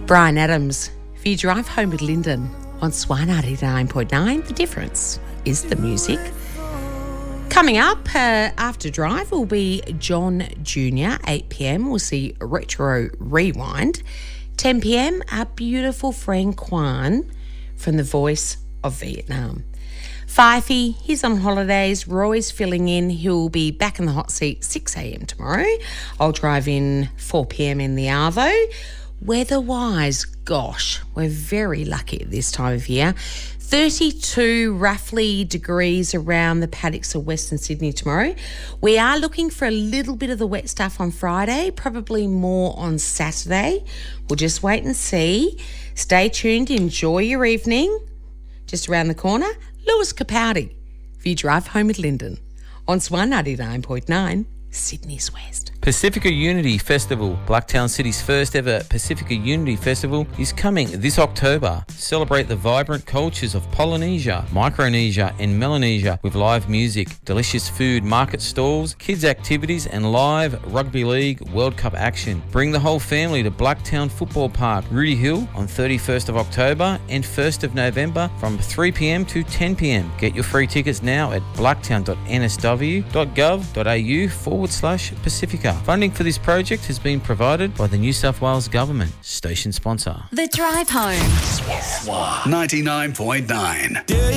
Brian Adams, for your drive home with Lyndon on Swan 89.9. The difference is the music. Coming up after drive will be John Jr. 8 p.m. We'll see Retro Rewind. 10 p.m. our beautiful friend Quan from The Voice of Vietnam. Fifey, he's on holidays. Roy's filling in. He'll be back in the hot seat 6 a.m. tomorrow. I'll drive in 4 p.m. in the Arvo. Weather-wise, gosh, we're very lucky at this time of year. 32 roughly degrees around the paddocks of Western Sydney tomorrow. We are looking for a little bit of the wet stuff on Friday, probably more on Saturday. We'll just wait and see. Stay tuned. Enjoy your evening. Just around the corner, Lewis Capaldi for your drive home with Lyndon on Swan 99.9, Sydney's West. Pacifica Unity Festival, Blacktown City's first ever Pacifica Unity Festival, is coming this October. Celebrate the vibrant cultures of Polynesia, Micronesia and Melanesia with live music, delicious food, market stalls, kids activities and live Rugby League World Cup action. Bring the whole family to Blacktown Football Park, Rudy Hill on 31st of October and 1st of November from 3 p.m. to 10 p.m. Get your free tickets now at blacktown.nsw.gov.au/Pacifica. Funding for this project has been provided by the New South Wales Government. Station sponsor. The Drive Home. Swan 99.9.